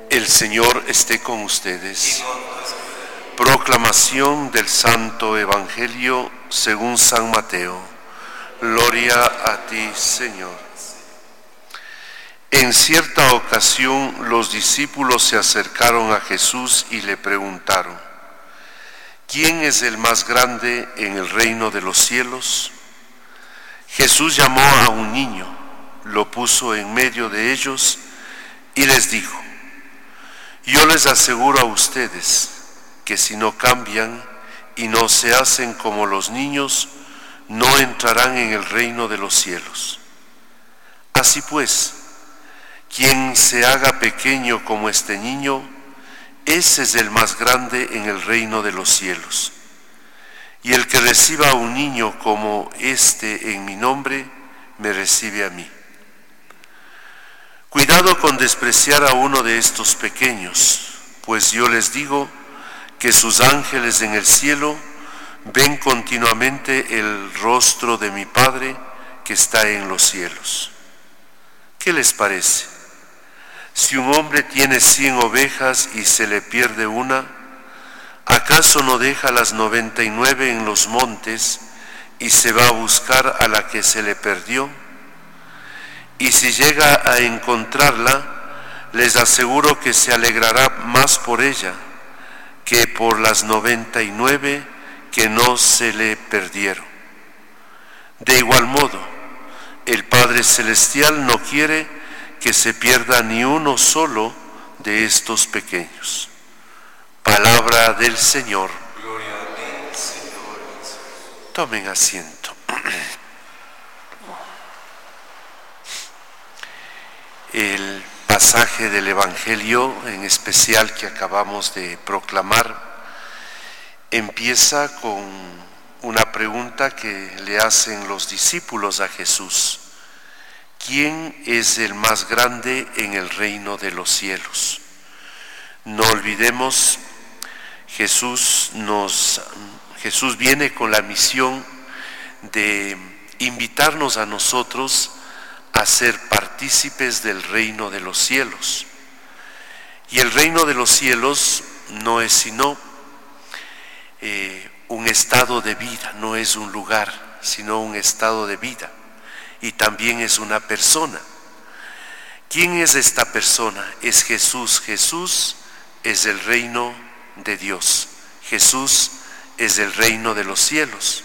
El Señor esté con ustedes. Proclamación del Santo Evangelio según San Mateo. Gloria a ti, Señor. En cierta ocasión los discípulos se acercaron a Jesús y le preguntaron: ¿quién es el más grande en el reino de los cielos? Jesús llamó a un niño, lo puso en medio de ellos y les dijo: yo les aseguro a ustedes que si no cambian y no se hacen como los niños, no entrarán en el reino de los cielos. Así pues, quien se haga pequeño como este niño, ese es el más grande en el reino de los cielos. Y el que reciba a un niño como este en mi nombre, me recibe a mí. Cuidado con despreciar a uno de estos pequeños, pues yo les digo que sus ángeles en el cielo ven continuamente el rostro de mi Padre que está en los cielos. ¿Qué les parece? Si un hombre tiene 100 ovejas y se le pierde una, ¿acaso no deja las 99 en los montes y se va a buscar a la que se le perdió? Y si llega a encontrarla, les aseguro que se alegrará más por ella que por las 99 que no se le perdieron. De igual modo, el Padre Celestial no quiere que se pierda ni uno solo de estos pequeños. Palabra del Señor. Gloria a ti, Señor. Tomen asiento. El pasaje del Evangelio en especial que acabamos de proclamar empieza con una pregunta que le hacen los discípulos a Jesús: ¿quién es el más grande en el reino de los cielos? No olvidemos, Jesús viene con la misión de invitarnos a nosotros a ser partícipes del reino de los cielos. Y el reino de los cielos no es sino un estado de vida, no es un lugar, sino un estado de vida. Y también es una persona. ¿Quién es esta persona? Es Jesús. Jesús es el reino de Dios. Jesús es el reino de los cielos.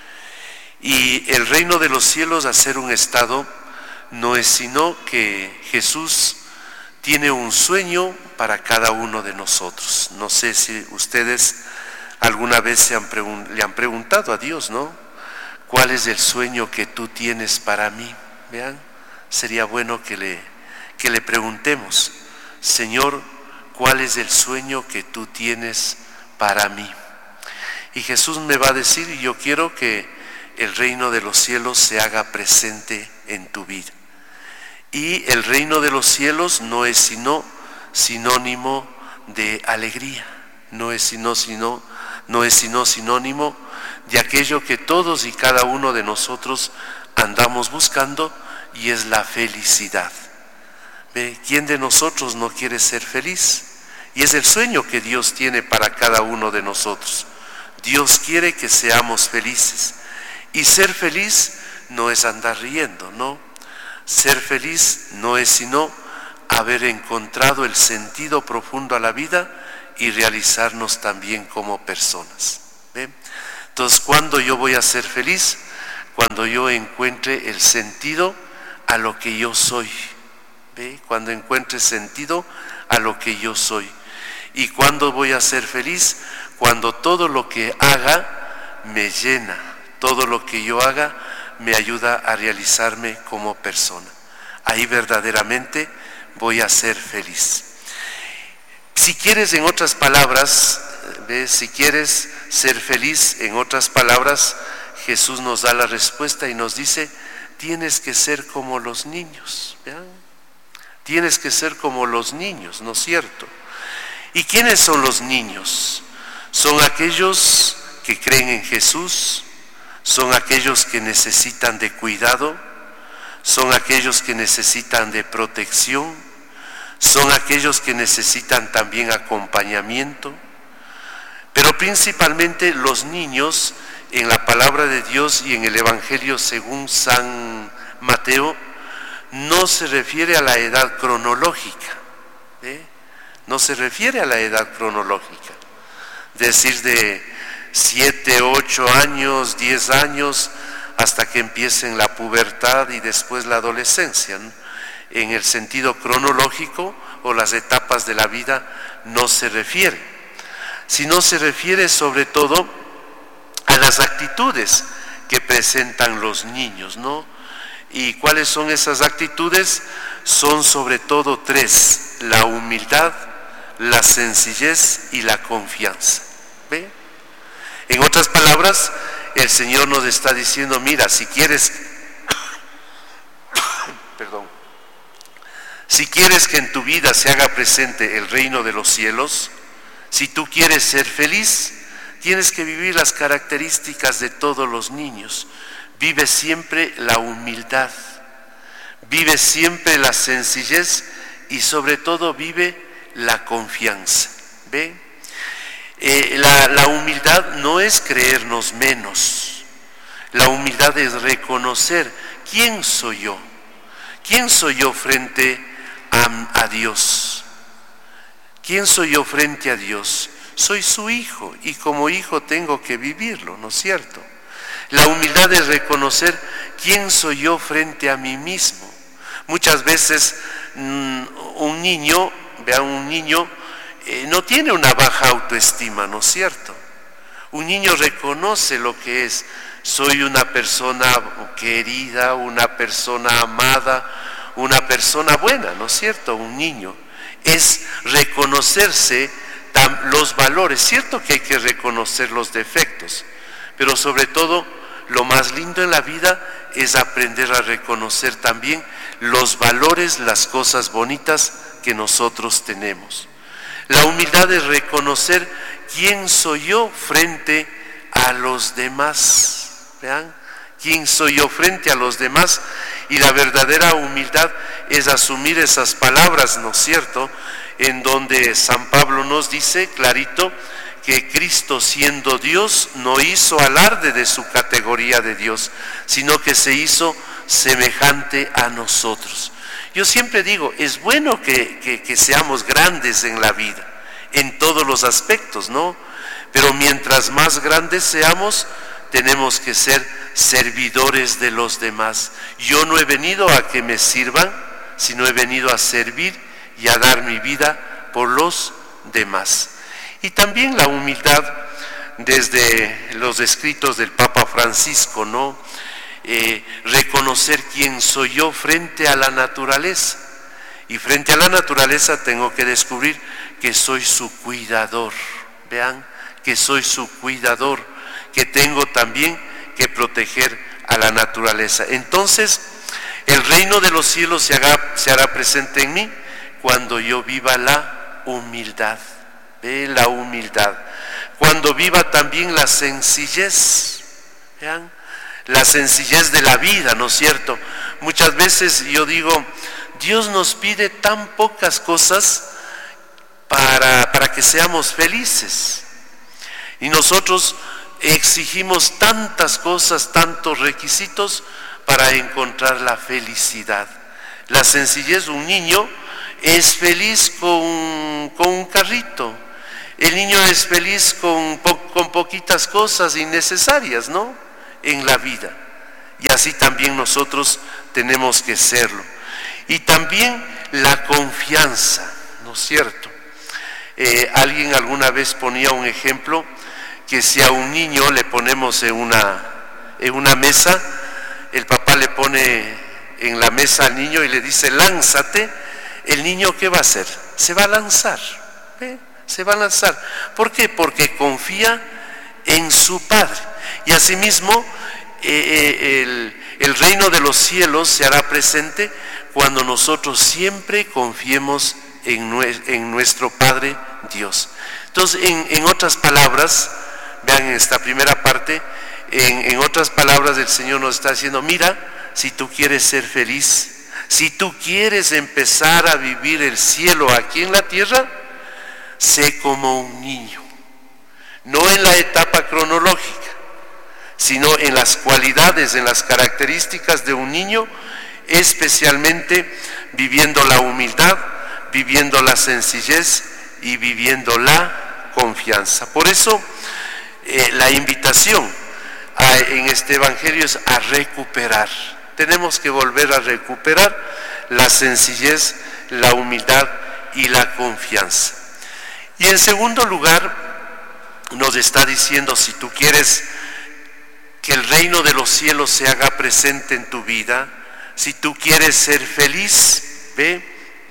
Y el reino de los cielos, a ser un estado, no es sino que Jesús tiene un sueño para cada uno de nosotros. No sé si ustedes alguna vez le han preguntado a Dios, ¿no? ¿Cuál es el sueño que tú tienes para mí? Vean, sería bueno que le preguntemos: Señor, ¿cuál es el sueño que tú tienes para mí? Y Jesús me va a decir: yo quiero que el reino de los cielos se haga presente en tu vida. Y el reino de los cielos no es sino sinónimo de alegría, no es sino sinónimo de aquello que todos y cada uno de nosotros andamos buscando, y es la felicidad. ¿Ve? ¿Quién de nosotros no quiere ser feliz? Y es el sueño que Dios tiene para cada uno de nosotros. Dios quiere que seamos felices. Y ser feliz no es andar riendo, ¿no? Ser feliz no es sino haber encontrado el sentido profundo a la vida y realizarnos también como personas. ¿Ve? Entonces, ¿cuándo yo voy a ser feliz? Cuando yo encuentre el sentido a lo que yo soy. ¿Ve? Cuando encuentre sentido a lo que yo soy. ¿Y cuándo voy a ser feliz? Cuando todo lo que haga me llena, todo lo que yo haga me ayuda a realizarme como persona. Ahí verdaderamente voy a ser feliz. Si quieres, en otras palabras, ¿ves? Si quieres ser feliz, en otras palabras, Jesús nos da la respuesta y nos dice: tienes que ser como los niños. ¿Vean? Tienes que ser como los niños, ¿no es cierto? ¿Y quiénes son los niños? Son aquellos que creen en Jesús, son aquellos que necesitan de cuidado, son aquellos que necesitan de protección, son aquellos que necesitan también acompañamiento, pero principalmente los niños en la palabra de Dios y en el Evangelio según San Mateo no se refiere a la edad cronológica, no se refiere a la edad cronológica, decir de 7, 8 años, 10 años, hasta que empiecen la pubertad y después la adolescencia, ¿no? En el sentido cronológico o las etapas de la vida no se refiere, sino se refiere sobre todo a las actitudes que presentan los niños, ¿no? ¿Y cuáles son esas actitudes? Son sobre todo 3: la humildad, la sencillez y la confianza. ¿Ve? En otras palabras, el Señor nos está diciendo, mira, si quieres si quieres que en tu vida se haga presente el reino de los cielos, si tú quieres ser feliz, tienes que vivir las características de todos los niños. Vive siempre la humildad, vive siempre la sencillez y sobre todo vive la confianza. ¿Ve? La humildad no es creernos menos, la humildad es reconocer quién soy yo. ¿Quién soy yo frente a Dios? ¿Quién soy yo frente a Dios? Soy su hijo y como hijo tengo que vivirlo, ¿no es cierto? La humildad es reconocer quién soy yo frente a mí mismo. Muchas veces un niño no tiene una baja autoestima, ¿no es cierto? Un niño reconoce lo que es. Soy una persona querida, una persona amada, una persona buena, ¿no es cierto? Un niño es reconocerse los valores. Cierto que hay que reconocer los defectos, pero sobre todo lo más lindo en la vida es aprender a reconocer también los valores, las cosas bonitas que nosotros tenemos. La humildad es reconocer quién soy yo frente a los demás. ¿Vean? ¿Quién soy yo frente a los demás? Y la verdadera humildad es asumir esas palabras, ¿no es cierto? En donde San Pablo nos dice clarito que Cristo, siendo Dios, no hizo alarde de su categoría de Dios, sino que se hizo semejante a nosotros. Yo siempre digo, es bueno que seamos grandes en la vida, en todos los aspectos, ¿no? Pero mientras más grandes seamos, tenemos que ser servidores de los demás. Yo no he venido a que me sirvan, sino he venido a servir y a dar mi vida por los demás. Y también la humildad, desde los escritos del Papa Francisco, ¿no? Reconocer quién soy yo frente a la naturaleza. Y frente a la naturaleza tengo que descubrir que soy su cuidador. Vean, que soy su cuidador, que tengo también que proteger a la naturaleza. Entonces, el reino de los cielos se hará presente en mí cuando yo viva la humildad. ¿Ve? La humildad. Cuando viva también la sencillez. ¿Vean? La sencillez de la vida, ¿no es cierto? Muchas veces yo digo, Dios nos pide tan pocas cosas para que seamos felices. Y nosotros exigimos tantas cosas, tantos requisitos para encontrar la felicidad. La sencillez, un niño es feliz con un carrito. El niño es feliz con poquitas cosas innecesarias, ¿no? En la vida. Y así también nosotros tenemos que serlo. Y también la confianza, ¿no es cierto? Alguien alguna vez ponía un ejemplo que si a un niño le ponemos en una mesa, el papá le pone en la mesa al niño y le dice, lánzate, el niño ¿qué va a hacer? Se va a lanzar, ¿eh? Se va a lanzar. ¿Por qué? Porque confía en su Padre. Y asimismo, el reino de los cielos se hará presente cuando nosotros siempre confiemos en nuestro Padre Dios. Entonces, en otras palabras, vean en esta primera parte, en otras palabras el Señor nos está diciendo, mira, si tú quieres ser feliz, Si tú quieres empezar a vivir el cielo aquí en la tierra, sé como un niño, no en la etapa cronológica, sino en las cualidades, en las características de un niño, especialmente viviendo la humildad, viviendo la sencillez y viviendo la confianza. Por eso la invitación en este evangelio es a recuperar. Tenemos que volver a recuperar la sencillez, la humildad y la confianza. Y en segundo lugar, nos está diciendo, si tú quieres que el reino de los cielos se haga presente en tu vida, si tú quieres ser feliz, ve,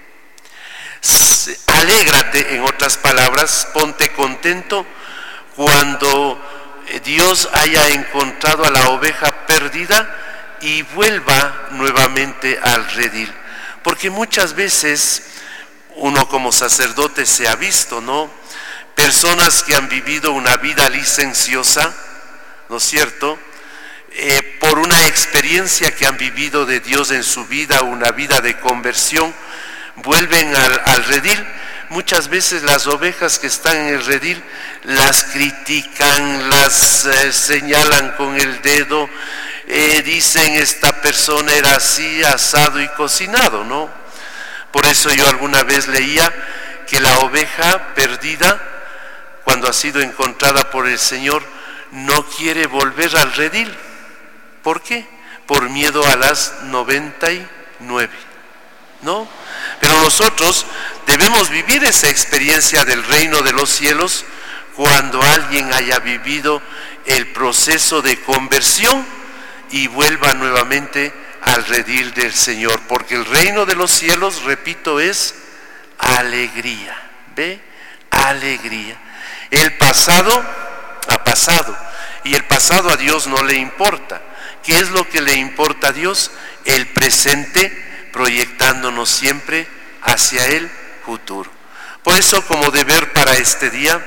alégrate, en otras palabras, ponte contento cuando Dios haya encontrado a la oveja perdida y vuelva nuevamente al redil. Porque muchas veces uno como sacerdote se ha visto, ¿no? Personas que han vivido una vida licenciosa, ¿no es cierto? Por una experiencia que han vivido de Dios en su vida, una vida de conversión, vuelven al redil. Muchas veces las ovejas que están en el redil las critican, las señalan con el dedo, dicen esta persona era así, asado y cocinado, ¿no? Por eso yo alguna vez leía que la oveja perdida, cuando ha sido encontrada por el Señor, no quiere volver al redil. ¿Por qué? Por miedo a las 99, ¿no? Pero nosotros debemos vivir esa experiencia del reino de los cielos cuando alguien haya vivido el proceso de conversión y vuelva nuevamente al redil del Señor, porque el reino de los cielos, repito, es alegría, ¿ve? Alegría. El pasado ha pasado y el pasado a Dios no le importa. ¿Qué es lo que le importa a Dios? El presente, proyectándonos siempre hacia el futuro. Por eso, como deber para este día,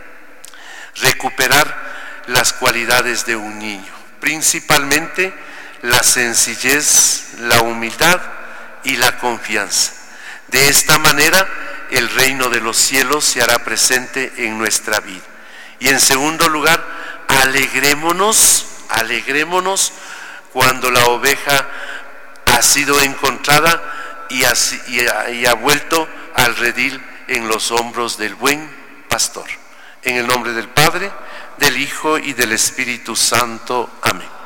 recuperar las cualidades de un niño, principalmente la sencillez, la humildad y la confianza. De esta manera, el reino de los cielos se hará presente en nuestra vida. Y en segundo lugar, alegrémonos cuando la oveja ha sido encontrada y ha vuelto al redil en los hombros del buen pastor. En el nombre del Padre, del Hijo y del Espíritu Santo. Amén.